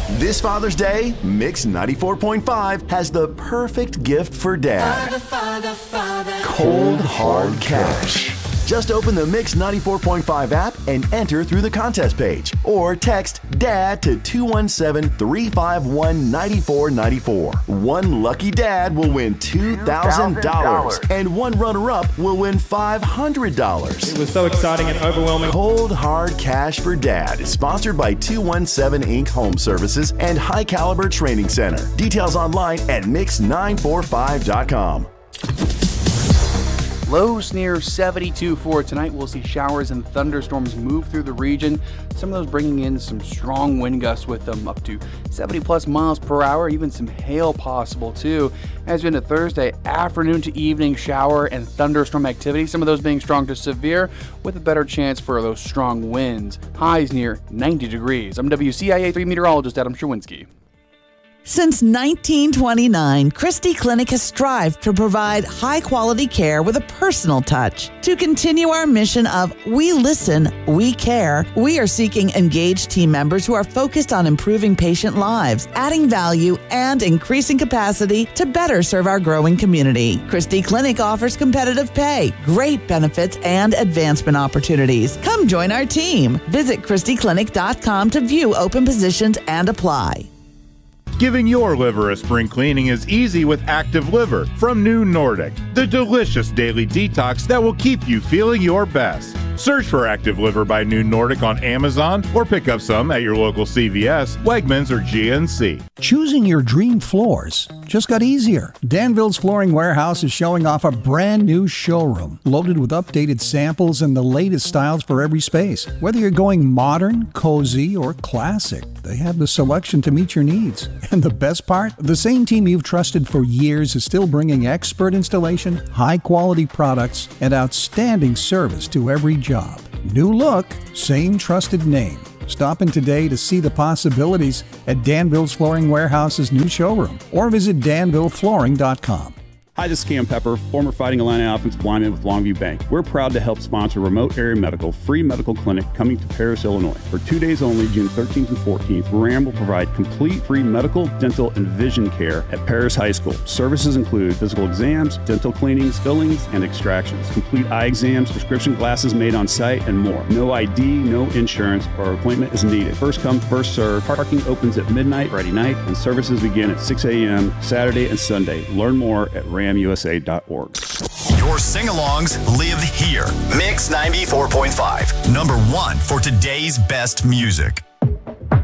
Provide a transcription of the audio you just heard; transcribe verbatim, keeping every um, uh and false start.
This Father's Day, Mix ninety-four point five has the perfect gift for Dad. Father, father, father. Cold Hard Cash. Just open the Mix ninety-four point five app and enter through the contest page. Or text DAD to two one seven, three five one, nine four nine four. One lucky dad will win two thousand dollars and one runner-up will win five hundred dollars. It was so exciting and overwhelming. Cold Hard Cash for Dad is sponsored by two one seven Incorporated. Home Services and High Caliber Training Center. Details online at mix nine four five dot com. Lows near seventy-two for tonight. We'll see showers and thunderstorms move through the region. Some of those bringing in some strong wind gusts with them up to seventy plus miles per hour. Even some hail possible too. As we into Thursday, afternoon to evening shower and thunderstorm activity. Some of those being strong to severe with a better chance for those strong winds. Highs near ninety degrees. I'm W C I A three meteorologist Adam Sherwinski. Since nineteen twenty-nine, Christie Clinic has strived to provide high-quality care with a personal touch. To continue our mission of We Listen, We Care, we are seeking engaged team members who are focused on improving patient lives, adding value, and increasing capacity to better serve our growing community. Christie Clinic offers competitive pay, great benefits, and advancement opportunities. Come join our team. Visit Christie Clinic dot com to view open positions and apply. Giving your liver a spring cleaning is easy with Active Liver from New Nordic, the delicious daily detox that will keep you feeling your best. Search for Active Liver by New Nordic on Amazon or pick up some at your local C V S, Wegmans, or G N C. Choosing your dream floors just got easier. Danville's Flooring Warehouse is showing off a brand new showroom loaded with updated samples and the latest styles for every space. Whether you're going modern, cozy, or classic, they have the selection to meet your needs. And the best part? The same team you've trusted for years is still bringing expert installation, high-quality products, and outstanding service to every job. New look, same trusted name. Stop in today to see the possibilities at Danville's Flooring Warehouse's new showroom or visit danville flooring dot com. Hi, this is Cam Pepper, former Fighting Illini offensive lineman with Longview Bank. We're proud to help sponsor Remote Area Medical free medical clinic coming to Paris, Illinois. For two days only, June thirteenth and fourteenth, RAM will provide complete free medical, dental, and vision care at Paris High School. Services include physical exams, dental cleanings, fillings, and extractions, complete eye exams, prescription glasses made on site, and more. No I D, no insurance, or appointment is needed. First come, first serve. Parking opens at midnight Friday night, and services begin at six a.m. Saturday and Sunday. Learn more at ram u s a dot org. Your sing-alongs live here. Mix ninety-four point five, number one for today's best music.